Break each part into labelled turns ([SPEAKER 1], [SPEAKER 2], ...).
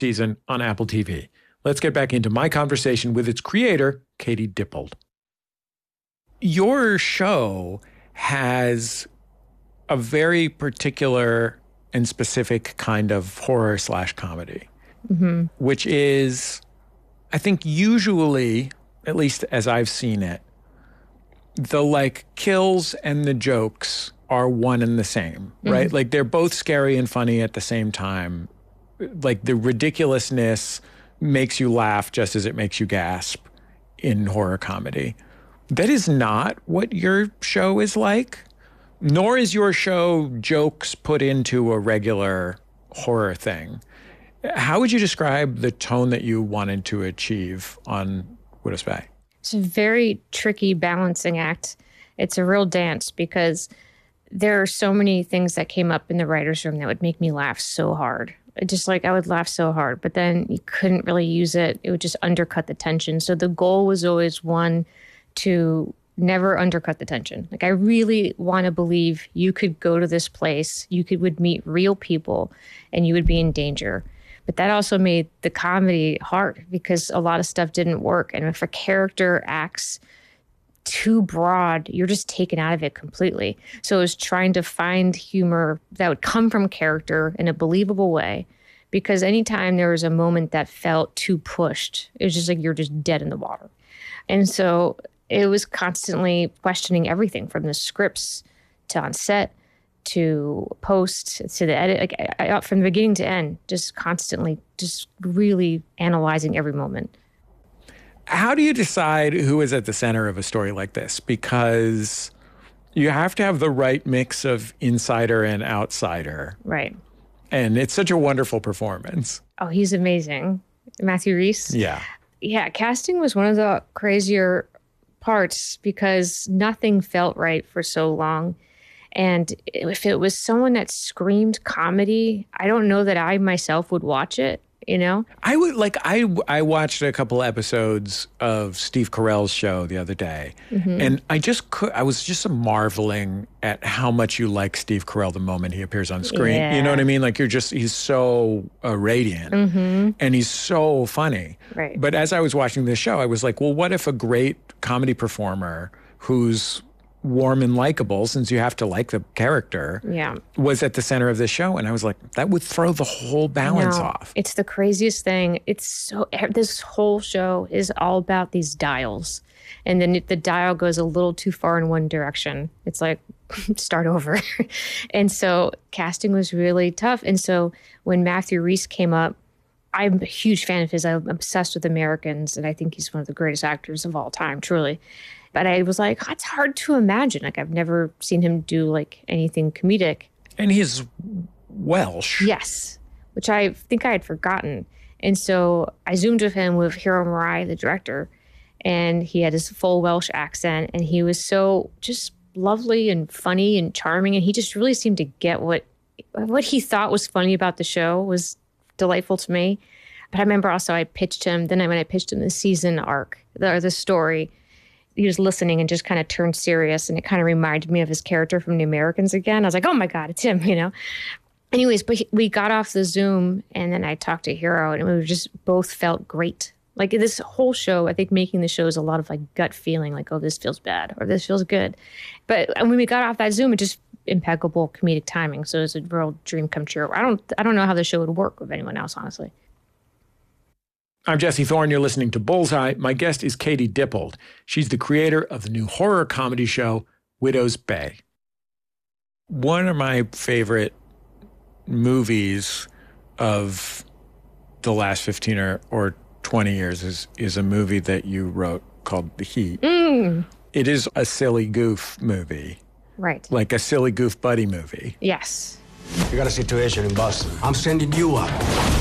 [SPEAKER 1] season on Apple TV. Let's get back into my conversation with its creator, Katie Dippold. Your show has a very particular and specific kind of horror/comedy, which is, I think usually, at least as I've seen it, the like kills and the jokes are one and the same, right? Like they're both scary and funny at the same time. Like the ridiculousness makes you laugh just as it makes you gasp in horror comedy. That is not what your show is like, nor is your show jokes put into a regular horror thing. How would you describe the tone that you wanted to achieve on Widows Bay?
[SPEAKER 2] It's a very tricky balancing act. It's a real dance because there are so many things that came up in the writer's room that would make me laugh so hard. Just like I would laugh so hard, but then you couldn't really use it. It would just undercut the tension. So the goal was always one, to never undercut the tension. Like I really want to believe you could go to this place, would meet real people and you would be in danger. But that also made the comedy hard because a lot of stuff didn't work. And if a character acts too broad, you're just taken out of it completely. So it was trying to find humor that would come from character in a believable way. Because anytime there was a moment that felt too pushed, it was just like you're just dead in the water. And so it was constantly questioning everything from the scripts to on set to post to the edit, like from the beginning to end, just constantly, just really analyzing every moment.
[SPEAKER 1] How do you decide who is at the center of a story like this? Because you have to have the right mix of insider and outsider.
[SPEAKER 2] Right.
[SPEAKER 1] And it's such a wonderful performance.
[SPEAKER 2] Oh, he's amazing. Matthew Rhys.
[SPEAKER 1] Yeah.
[SPEAKER 2] Yeah, casting was one of the crazier parts because nothing felt right for so long. And if it was someone that screamed comedy, I don't know that I myself would watch it, you know?
[SPEAKER 1] I would I watched a couple episodes of Steve Carell's show the other day, and I was just marveling at how much you like Steve Carell the moment he appears on screen.
[SPEAKER 2] Yeah.
[SPEAKER 1] You know what I mean? Like he's so radiant and he's so funny.
[SPEAKER 2] Right.
[SPEAKER 1] But as I was watching this show, I was like, well, what if a great comedy performer who's warm and likable, since you have to like the character, was at the center of this show? And I was like, that would throw the whole balance off.
[SPEAKER 2] It's the craziest thing. This whole show is all about these dials. And then if the dial goes a little too far in one direction, it's like, start over. And so casting was really tough. And so when Matthew Rhys came up, I'm a huge fan of his. I'm obsessed with Americans, and I think he's one of the greatest actors of all time, truly. But I was like, it's hard to imagine. Like, I've never seen him do, like, anything comedic.
[SPEAKER 1] And he's Welsh.
[SPEAKER 2] Yes, which I think I had forgotten. And so I Zoomed with him with Hiro Murai, the director, and he had his full Welsh accent, and he was so just lovely and funny and charming, and he just really seemed to get what he thought was funny about the show was delightful to me. But I remember also I pitched him, when I pitched him the season arc, the story, he was listening and just kind of turned serious, and it kind of reminded me of his character from The Americans again. I was like, oh my God, it's him, you know? Anyways, but we got off the Zoom, and then I talked to Hiro, and we just both felt great. Like this whole show, I think making the show is a lot of like gut feeling, like, oh, this feels bad or this feels good. But when we got off that Zoom, it just impeccable comedic timing. So it was a real dream come true. I don't know how the show would work with anyone else, honestly.
[SPEAKER 1] I'm Jesse Thorne. You're listening to Bullseye. My guest is Katie Dippold. She's the creator of the new horror comedy show, Widows Bay. One of my favorite movies of the last 15 or 20 years is a movie that you wrote called The Heat. It is a silly goof movie.
[SPEAKER 2] Right.
[SPEAKER 1] Like a silly goof buddy movie.
[SPEAKER 2] Yes.
[SPEAKER 3] We got a situation in Boston. I'm sending you up.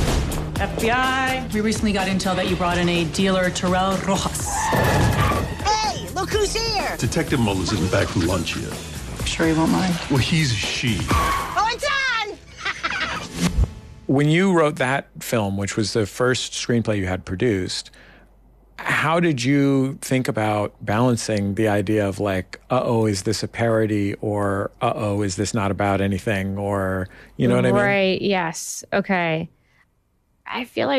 [SPEAKER 4] FBI, we recently got intel that you brought in a dealer, Terrell Rojas.
[SPEAKER 5] Hey, look who's here!
[SPEAKER 6] Detective Mullins isn't back from lunch yet.
[SPEAKER 4] I'm sure he won't mind.
[SPEAKER 6] Well, he's a she.
[SPEAKER 5] Oh, it's on!
[SPEAKER 1] When you wrote that film, which was the first screenplay you had produced, how did you think about balancing the idea of like, uh-oh, is this a parody? Or, uh-oh, is this not about anything? Or, you know what I mean?
[SPEAKER 2] Right, yes. Okay. I feel like